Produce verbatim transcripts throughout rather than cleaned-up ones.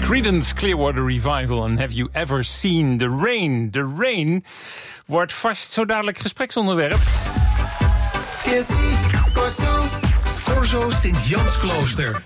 Creedence Clearwater Revival en Have You Ever Seen the Rain? The Rain wordt vast zo dadelijk gespreksonderwerp. Corso, Corso Sint-Jansklooster.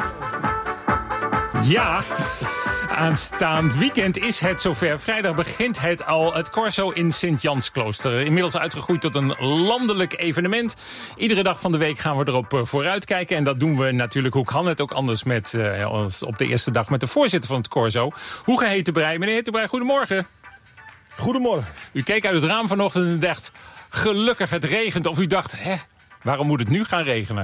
Ja, aanstaand weekend is het zover. Vrijdag begint het al, het Corso in Sint-Jansklooster. Inmiddels uitgegroeid tot een landelijk evenement. Iedere dag van de week gaan we erop vooruitkijken. En dat doen we natuurlijk, hoe kan het ook anders, met uh, op de eerste dag met de voorzitter van het Corso. Hoege Hetebrei. Meneer Hetebrei, goedemorgen. Goedemorgen. U keek uit het raam vanochtend en dacht, gelukkig het regent. Of u dacht, hè, waarom moet het nu gaan regenen?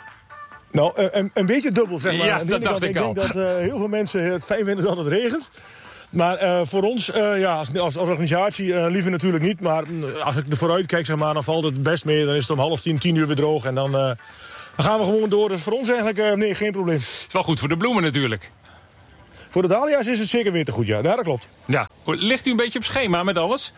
Nou, een, een beetje dubbel, zeg maar. Ja, dat dacht ik al. Ik denk dat uh, heel veel mensen het fijn vinden dat het regent. Maar uh, voor ons, uh, ja, als, als organisatie, uh, liever natuurlijk niet. Maar uh, als ik er vooruit kijk, zeg maar, dan valt het best mee. Dan is het om half tien, tien uur weer droog. En dan, uh, dan gaan we gewoon door. Dus voor ons eigenlijk, uh, nee, geen probleem. Het is wel goed voor de bloemen natuurlijk. Voor de dahlia's is het zeker weer te goed, ja. Ja, dat klopt. Ja. Ligt u een beetje op schema met alles?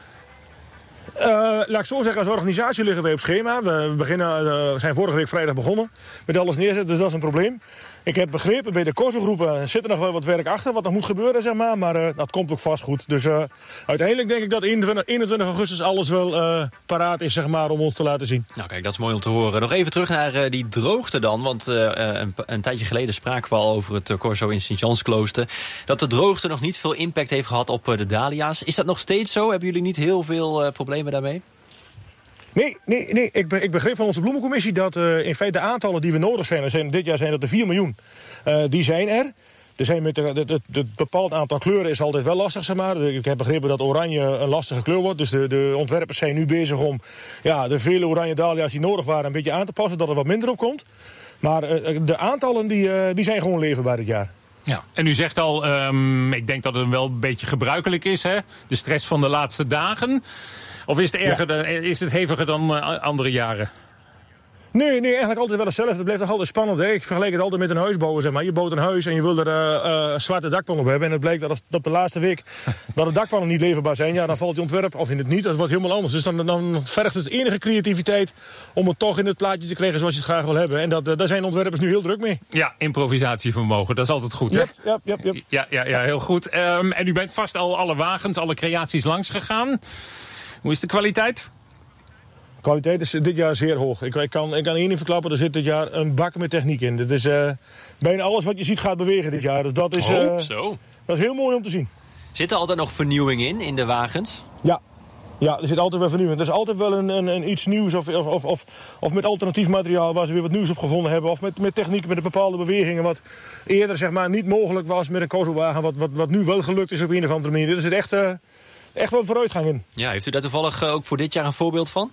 Uh, laat ik zo zeggen, als organisatie liggen wij op schema. We, beginnen, uh, we zijn vorige week vrijdag begonnen met alles neerzetten, dus dat is een probleem. Ik heb begrepen, bij de Corso-groepen zit er nog wel wat werk achter, wat er moet gebeuren, zeg maar. Maar uh, dat komt ook vast goed. Dus uh, uiteindelijk denk ik dat eenentwintig augustus alles wel uh, paraat is, zeg maar, om ons te laten zien. Nou kijk, dat is mooi om te horen. Nog even terug naar uh, die droogte dan. Want uh, een, een tijdje geleden spraken we al over het uh, Corso in Sint-Jansklooster. Dat de droogte nog niet veel impact heeft gehad op uh, de dahlia's. Is dat nog steeds zo? Hebben jullie niet heel veel uh, problemen daarmee? Nee, nee, nee. Ik, be, ik begreep van onze bloemencommissie dat uh, in feite de aantallen die we nodig zijn, zijn dit jaar zijn dat er vier miljoen, uh, die zijn er. Er zijn met het bepaald aantal kleuren is altijd wel lastig, zeg maar. Ik heb begrepen dat oranje een lastige kleur wordt. Dus de, de ontwerpers zijn nu bezig om ja, de vele oranje dahlia's die nodig waren een beetje aan te passen, dat er wat minder op komt. Maar uh, de aantallen die, uh, die zijn gewoon leverbaar dit jaar. Ja, en u zegt al, um, ik denk dat het wel een beetje gebruikelijk is, hè? De stress van de laatste dagen. Of is het, erger, ja. is het heviger dan uh, andere jaren? Nee, nee, eigenlijk altijd wel hetzelfde. Het blijft toch altijd spannend. Hè? Ik vergelijk het altijd met een huis bouwen. Zeg maar. Je bouwt een huis en je wil er uh, uh, zwarte dakpannen op hebben. En het blijkt dat op de laatste week dat de dakpannen niet leverbaar zijn. Ja, dan valt die ontwerp, of in het niet, dat wordt helemaal anders. Dus dan, dan vergt het enige creativiteit om het toch in het plaatje te krijgen zoals je het graag wil hebben. En dat, uh, daar zijn ontwerpers nu heel druk mee. Ja, improvisatievermogen, dat is altijd goed, hè? Yep, yep, yep, yep. Ja, ja, ja, heel goed. Um, en u bent vast al alle wagens, alle creaties langs gegaan. Hoe is de kwaliteit? De kwaliteit is dit jaar zeer hoog. Ik, ik, kan, ik kan één ding verklappen, er zit dit jaar een bak met techniek in. Dat is uh, bijna alles wat je ziet gaat bewegen dit jaar. Dus dat is, uh, oh, zo. Dat is heel mooi om te zien. Zit er altijd nog vernieuwing in, in de wagens? Ja. Ja, er zit altijd wel vernieuwing. Er is altijd wel een, een, een iets nieuws of, of, of, of met alternatief materiaal waar ze weer wat nieuws op gevonden hebben. Of met, met techniek, met een bepaalde bewegingen wat eerder zeg maar, niet mogelijk was met een Corso-wagen. Wat, wat, wat nu wel gelukt is op een of andere manier. Er zit echt, uh, echt wel vooruitgang in. Ja, heeft u daar toevallig uh, ook voor dit jaar een voorbeeld van?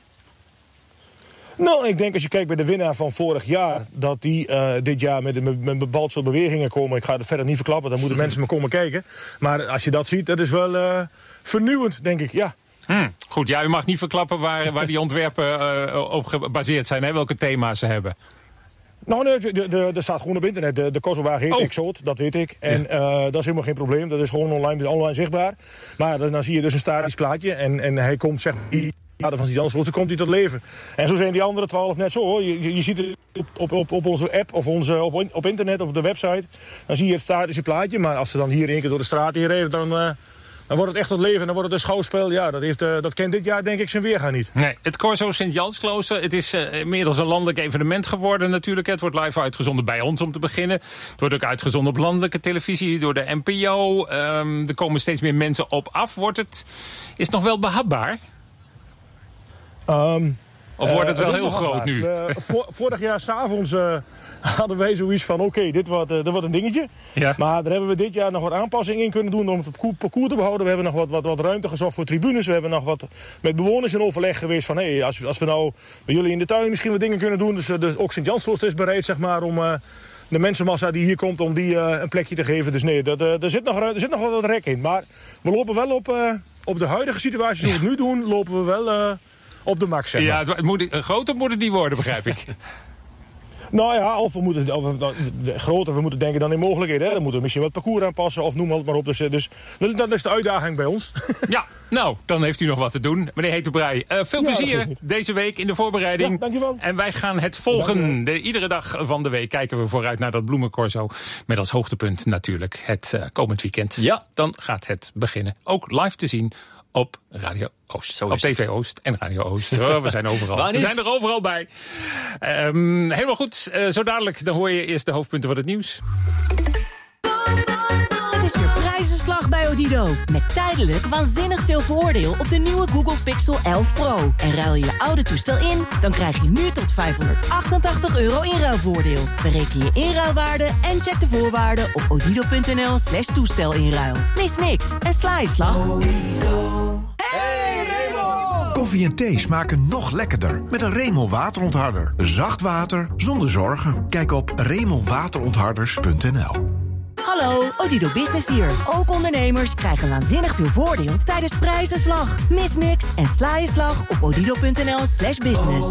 Nou, ik denk als je kijkt bij de winnaar van vorig jaar, dat die uh, dit jaar met, met, met een bepaald soort bewegingen komen. Ik ga het verder niet verklappen, dan moeten mensen maar komen kijken. Maar als je dat ziet, dat is wel uh, vernieuwend, denk ik, ja. Hmm, goed, ja, u mag niet verklappen waar, waar die ontwerpen uh, op gebaseerd zijn, hè? Welke thema's ze hebben. Nou, nee, de, de, de staat gewoon op internet. De, de Corso-wagen heet oh. Exoot, dat weet ik. En ja. uh, dat is helemaal geen probleem. Dat is gewoon online, online zichtbaar. Maar dan, dan zie je dus een statisch plaatje. En, en hij komt, zeg maar, van Sint-Jansklooster komt hij tot leven. En zo zijn die andere twaalf net zo, hoor. Je, je, je ziet het op, op, op onze app of onze, op, op internet, op de website. Dan zie je het statische plaatje. Maar als ze dan hier één keer door de straat heen rijden, dan... Uh, Dan wordt het echt tot leven en dan wordt het een schouwspel. Ja, dat, heeft, uh, dat kent dit jaar denk ik zijn weerga niet. Nee, het Corso Sint-Jansklooster, het is uh, inmiddels een landelijk evenement geworden natuurlijk. Het wordt live uitgezonden bij ons om te beginnen. Het wordt ook uitgezonden op landelijke televisie door de N P O. Um, er komen steeds meer mensen op af. Wordt het, is het nog wel behapbaar? Um, of wordt het uh, wel het heel groot behapbaar. nu? Uh, vor, vorig jaar s'avonds uh, hadden wij zoiets van, oké, okay, dit, wordt, uh, dit wordt een dingetje. Ja. Maar daar hebben we dit jaar nog wat aanpassingen in kunnen doen om het parcours te behouden. We hebben nog wat, wat, wat ruimte gezocht voor tribunes. We hebben nog wat met bewoners in overleg geweest van, hé, hey, als, als we nou bij jullie in de tuin misschien wat dingen kunnen doen. Dus, uh, dus ook Sint-Jansklooster is bereid, zeg maar, om... Uh, de mensenmassa die hier komt, om die uh, een plekje te geven. Dus nee, dat, uh, er, zit nog, er zit nog wel wat rek in. Maar we lopen wel op, uh, op de huidige situatie zoals we het nu doen, lopen we wel uh, op de max, zeg maar. Ja, het moet, groter moet het niet worden, begrijp ik. Nou ja, of we moeten of, de, groter, we moeten denken dan in mogelijkheden. Hè. Dan moeten we misschien wat parcours aanpassen of noem het maar op. Dus, dus dat is de uitdaging bij ons. Ja, nou, dan heeft u nog wat te doen. Meneer Hetebrei, uh, veel ja, plezier deze week in de voorbereiding. Ja, dankjewel. En wij gaan het volgen. De, iedere dag van de week kijken we vooruit naar dat bloemencorso. Met als hoogtepunt natuurlijk het uh, komend weekend. Ja. Dan gaat het beginnen. Ook live te zien op Radio Oost. Zo op T V Oost en Radio Oost. Oh, we zijn overal. We zijn er overal bij. Um, helemaal goed. Uh, zo dadelijk dan hoor je eerst de hoofdpunten van het nieuws. Het is weer prijzenslag bij Odido. Met tijdelijk waanzinnig veel voordeel op de nieuwe Google Pixel elf Pro. En ruil je je oude toestel in, dan krijg je nu tot vijfhonderdachtentachtig euro inruilvoordeel. Bereken je inruilwaarde en check de voorwaarden op odido.nl slash toestelinruil. Mis niks en sla je slag. Hey Remo! Koffie en thee smaken nog lekkerder met een Remo waterontharder. Zacht water zonder zorgen. Kijk op remo waterontharders punt n l. Hallo, Odido Business hier. Ook ondernemers krijgen waanzinnig veel voordeel tijdens prijzenslag. Mis niks en sla je slag op odido.nl slash business.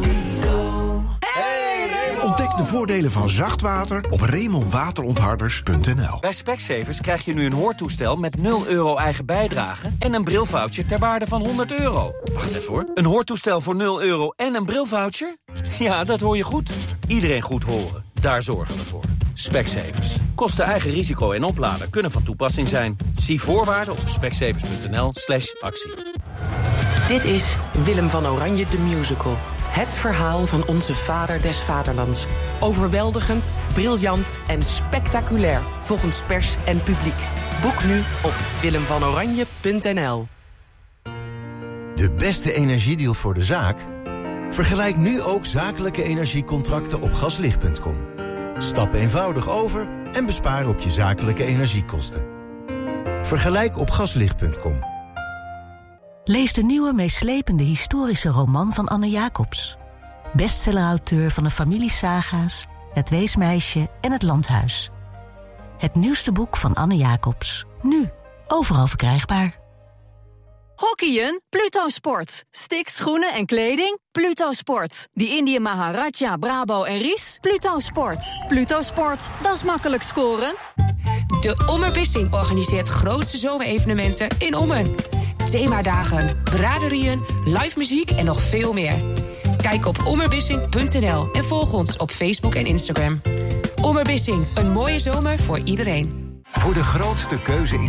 Hey Remo! Ontdek de voordelen van zacht water op remo waterontharders punt n l. Bij Specsavers krijg je nu een hoortoestel met nul euro eigen bijdrage en een brilvoucher ter waarde van honderd euro. Wacht even hoor. Een hoortoestel voor nul euro en een brilvoucher? Ja, dat hoor je goed. Iedereen goed horen. Daar zorgen we voor. Specsavers. Kosten eigen risico en oplader kunnen van toepassing zijn. Zie voorwaarden op specsavers.nl slash actie. Dit is Willem van Oranje de Musical. Het verhaal van onze vader des vaderlands. Overweldigend, briljant en spectaculair. Volgens pers en publiek. Boek nu op willem van oranje punt n l. De beste energiedeal voor de zaak? Vergelijk nu ook zakelijke energiecontracten op gaslicht punt com. Stap eenvoudig over en bespaar op je zakelijke energiekosten. Vergelijk op gaslicht punt com. Lees de nieuwe meeslepende historische roman van Anne Jacobs. Bestsellerauteur van de familiesaga's, Het Weesmeisje en Het Landhuis. Het nieuwste boek van Anne Jacobs. Nu, overal verkrijgbaar. Hockeyen? Pluto Sport. Sticks, schoenen en kleding? Pluto Sport. Die Indië Maharaja, Brabo en Ries? Pluto Sport. Pluto Sport, dat is makkelijk scoren. De Ommerbissing organiseert grootste zomerevenementen in Ommen. Themadagen, braderieën, live muziek en nog veel meer. Kijk op ommerbissing punt n l en volg ons op Facebook en Instagram. Ommerbissing, een mooie zomer voor iedereen. Voor de grootste keuze in